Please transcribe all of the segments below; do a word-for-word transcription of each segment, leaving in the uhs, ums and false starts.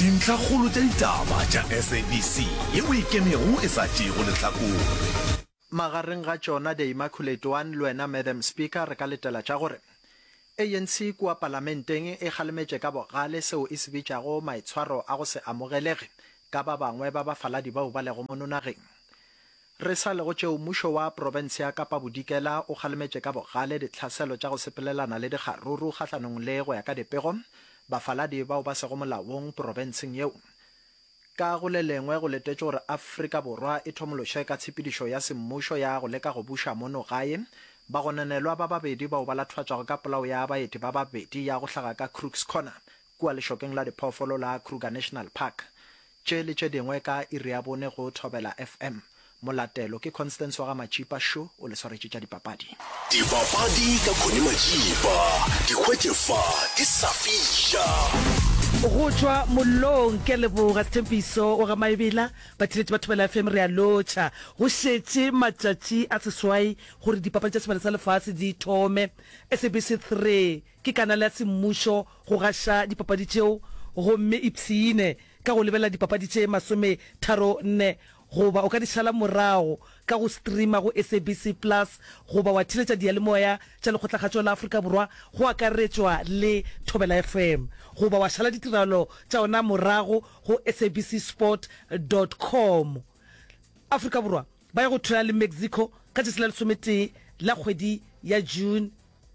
dintlha kgolo tša ditaba tša S A B C yeo e kemego e sa tšego lehlakore. Magareng ga tšona the Immaculate One le wena Madam Speaker re ka letela tša gore A N C kua parlamenteng e kgalemetše ka bogale seo e se bitšago maitshwaro a go se amogelege ka ba bangwe ba bafaladi bao ba lego mo nageng. Re sa lego tšeo mmušo wa province ya Kapa Bodikela o kgalemetše ka bogale ditlhaselo tša go sepelelana le dikgaruru kgahlanong le go ya ka dipego bafaladi bao ba sego molaong provinceng yeo. Ka go le lengwe go letetše gore Afrika Borwa e thomološe ka tshepidišo ya semmušo ya go leka go buša mono gae ba go nenelwa ba babedi bao ba lathwatswago ka polao ya baeti ba babedi ya go hlaga ka Crooks Corner kua lešokeng la diphoofolo la Kruger National Park. Tše le tše dingwe ka iri ya bone go Thobela F M. Molatelo ke Constance wa ga Machipa Show o le swaretše tša dipapadi. Dipapadi ka Khone Machipa, dikgwetšefa di sa fiša. Go tswa mollong ke leboga Stempiso o ga Maebela batheletši ba Thobela F M re a lotšha go šetše matšatši a seswai gore dipapadi tša sebale sa lefase di thome. S A B C three ke kanale ya semmušo go gaša dipapadi tšeo gomme ipsine ka go lebela dipapadi tše masome tharo nne goba o ka di šala morago ka go streama go S A B C Plus goba wa thiletša dialemoya tša lekgotlakgatšo la Afrika Borwa go akaretšwa le Thobela F M goba wa šala ditiralo tša ona morago go S A B C sport dot com. Afrika Borwa ba ya go thula le Mexico ka tšatši la lesometee la kgwedi ya June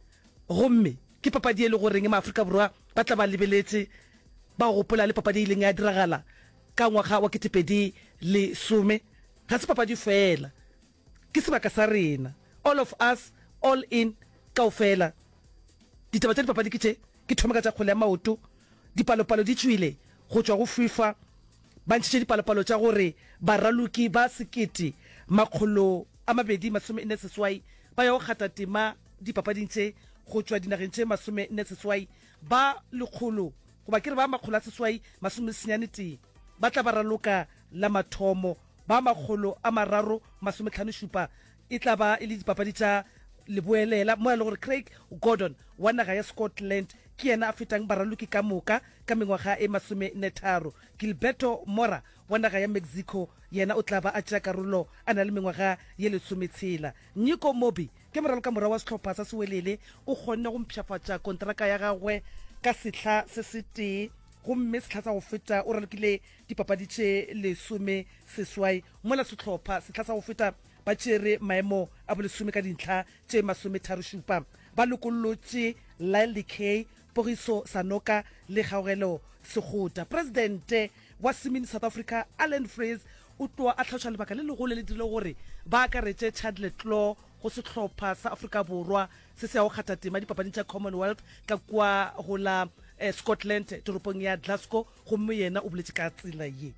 gomme ke papadi e le goreng maAfrika Borwa ba tla ba lebeletše ba gopola le papadi e ileng ya diragala ka ngwaga wa ketepedi le some. Ga se papadi fela ke sebaka sa rena, all of us all in kaofela. Ditaba tša dipapadi ke tše ke thome ka tša kgole ya maoto dipalopalo di tšwile go tšwa go FIFA ba ntšhitše dipalopalo tša gore baraloki ba sekete makgolo a mabedi masome nne seswai ba ya go kgata tema dipapading tše go tšwa dinageng tše masome nne seswai ba lekgolo goba ke re ba makgolo a seswai masome senyane tee ba tla ba raloka la mathomo ba makgolo a mararo masome tlhano šupa e tla ba e le dipapadi tša leboelela mo e le gore Craig Gordon wa naga ya Scotland ke yena a fetang baraloki ka moka ka mengwaga e masome nne tharo. Gilberto Mora wa naga ya Mexico yena o tla ba a tšea karolo a na le mengwaga ye lesome tshela. Nico Mobi ke moraloka mora wa sehlopha sa sewelele o kgonne go mpšhafatša kontraka ya gagwe ka sehla se se tee gomme sehla sa go feta o ralokile dipapadi tše lesome seswai mola sehlopha sehla sa go feta ba tšere maemo a bolesome ka dintlha tše masome tharo šupa ba lokolotše Lyle Kay Pogiso Sanoka le Kgaogelo Segota. Presidente wa Simini South Africa Alan Fraser o tloa a tlhaotša lebaka le legolo le dirile gore ba akaretše Chadlet Law go sehlopha sa Afrika Borwa se se ya go kgatha tema dipapading tša Commonwealth ka kua go la eh, Scotland toropong ya Glasgow gomme yena o boletše ka tsela ye.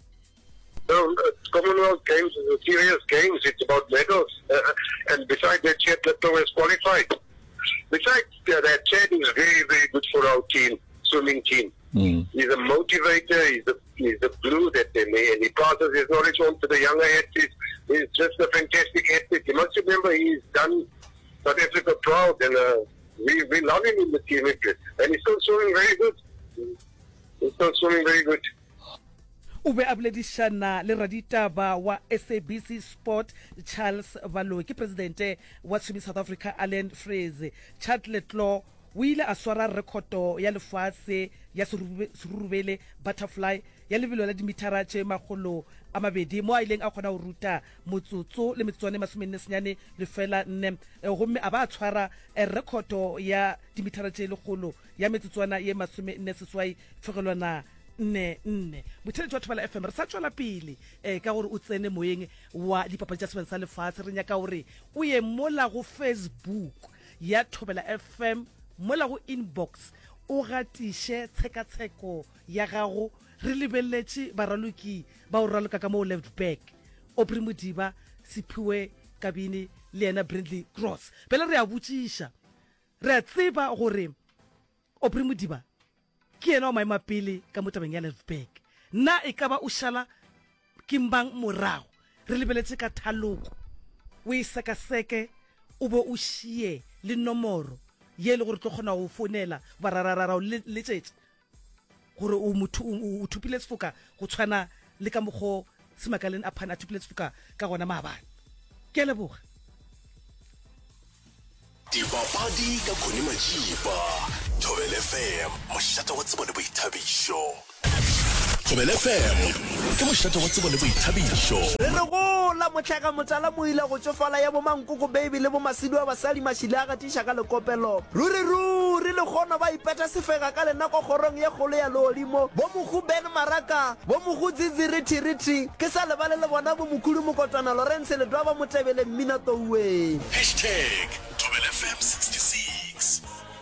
No, uh, Commonwealth Games is a serious games. It's about medals. Uh, and besides that, Chad Little is qualified. Besides uh, that, Chad is very, very good for our team, swimming team. Mm. He's a motivator. He's the, he's the glue that they made. And he passes his knowledge on to the younger athletes. He's just a fantastic athlete. You must remember he's done South Africa proud. And uh, we, we love him in the team. And he's still swimming very good. He's still swimming very good. O be a boledišana le raditaba wa S A B C Sport Charles Baloyi ke presidente wa Simini South Africa Alan Fraser. Chadlet Law o ile a swara rekoto ya lefase ya serurubele butterfly ya lebelo la dimithara tše magolo a mabedi mo a ileng a kgona go ruta motsotso le metsotswane masome nne senyane lefela nne gomme a ba a tshwara rekoto ya dimithara tše legolo ya metsotswana ye masome nne seswai fegelwana nne nne. Motheletši wa Thobela F M re sa tšwela pele eh, ka gore o tsene moyeng wa dipapadi tša sebane sa lefase re nyaka gore o ye mola go Facebook ya Thobela F M mola go inbox o gatiše tshekatsheko ya gago re lebeletše baraloki ba o raloka ka mo left back Aubrey Modiba Siphiwe Kabini le yena Brindley Cross. Pele re a botšiša re a tseba gore Aubrey Modiba ke yena o maema pele ka mo tabeng ya left back na e ka ba o šala kimbang morago re lebeletše ka thaloko o e sekaseke o bo o šie le nomoro ye le gore tlo kgona go fonela ba rararara le tšetše gore o motho o thupile sefoka go tshwana le ka mogo Semakaleng a phana a thupile sefoka ka gona maabane ke a leboga dipapadi ka Khune Majiba Thobela F M mošate wa tsebo le boithabišo Thobela F M ke mošate wa tsebo le boithabišo re re gola motlhaka motsala mo ile go tsofala ya bo mankoko baby le bo masidi wa basadi mashile a gatiša ka lekopelo ruri ruri le kgono ba ipeta sefega ka lenako kgorong ye kgolo ya lolimo bo mogu Ben Maraka bo mogu tsitsirithirithi ke sa lebale le bona bo mokhulu mokotwana Lawrence le dwa ba motebele mmina touwe hashtag Thobela F M sixty-six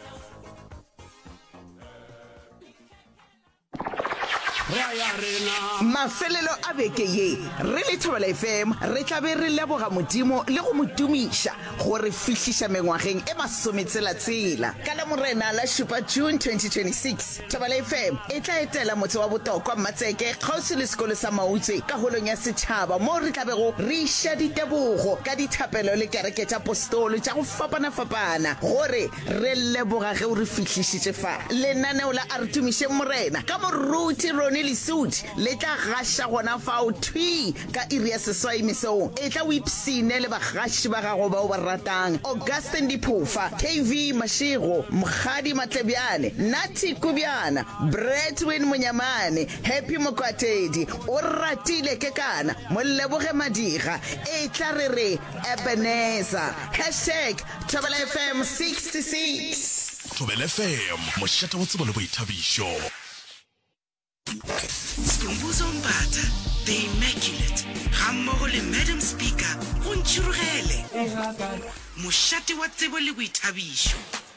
mafelelo a beke ye re le Thobela F M re tla be re leboga modimo le go motumiša gore fihliša mengwageng e masometselatsela ka la morena la šupa June twenty twenty-six Thobela F M e tla etela motse wa botokwa Matseke kgauswi le sekolo sa Mautswe ka holong ya setšhaba mo re tla bego re iša ditebogo ka dithapelo le kereke tša apostolo tša go fapana-fapana gore re leboga ge o re fihlišitše fa lenaneo la a re tumišeng morena ka moruti Ronnie Lesudi le tla gaša gona fao thwi ka iri ya seswai mesong e tla o ipsine le bagaši ba gago bao ba ratang Augustine Diphofa K V Mashego Mkhadi Matlebyane Nati Kubyana Bretwin Munyamane Happy Mokwatedi o ratile ke kana Moleboge Madiga e tla re re Ebenezer hashtag Thobela F M sixty-six Thobela F M mošate wa tsebo le boithabišo Skhumbuzo Mphatha the Immaculate gammogo le Madam Speaker go ntšhurugele mošate wa tsebo le boithabišo